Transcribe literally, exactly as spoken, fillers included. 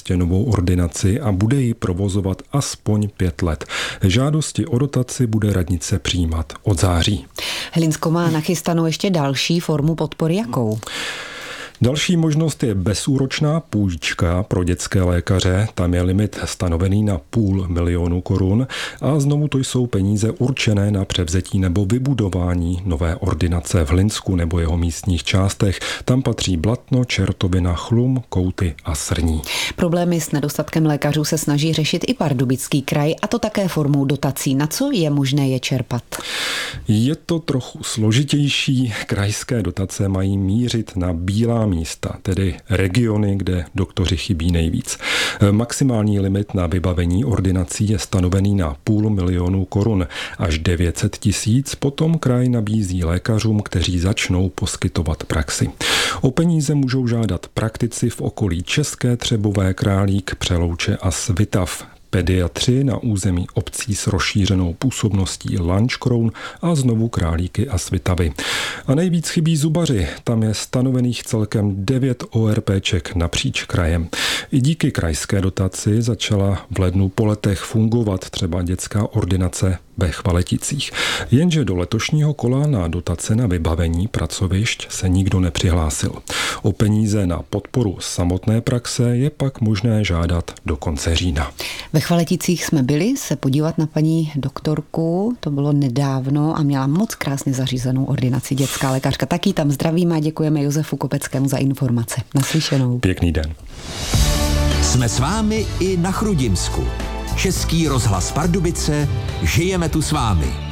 místě novou ordinaci a bude ji provozovat aspoň pět let. Žádosti o dotaci bude radnice přijímat od září. Hlinsko má nachystanou ještě další formu podpory. Jakou? Další možnost je bezúročná půjčka pro dětské lékaře. Tam je limit stanovený na půl milionu korun a znovu to jsou peníze určené na převzetí nebo vybudování nové ordinace v Hlinsku nebo jeho místních částech. Tam patří Blatno, Čertovina, Chlum, Kouty a Srní. Problémy s nedostatkem lékařů se snaží řešit i Pardubický kraj, a to také formou dotací. Na co je možné je čerpat? Je to trochu složitější. Krajské dotace mají mířit na bílá místa, tedy regiony, kde doktoři chybí nejvíc. Maximální limit na vybavení ordinací je stanovený na půl milionu korun. Až devět set tisíc potom kraj nabízí lékařům, kteří začnou poskytovat praxi. O peníze můžou žádat praktici v okolí České Třebové, Králík, Přelouče a Svitav. Pediatři na území obcí s rozšířenou působností Lanškroun a znovu Králíky a Svitavy. A nejvíc chybí zubaři, tam je stanovených celkem devět ORPček napříč krajem. I díky krajské dotaci začala v lednu po letech fungovat třeba dětská ordinace ve Chvaleticích. Jenže do letošního kola na dotace na vybavení pracovišť se nikdo nepřihlásil. O peníze na podporu samotné praxe je pak možné žádat do konce října. Ve Chvaleticích jsme byli se podívat na paní doktorku, to bylo nedávno a měla moc krásně zařízenou ordinaci dětská lékařka. Taky tam zdravíme a děkujeme Josefu Kopeckému za informace. Naslyšenou. Pěkný den. Jsme s vámi i na Chrudimsku. Český rozhlas Pardubice, žijeme tu s vámi.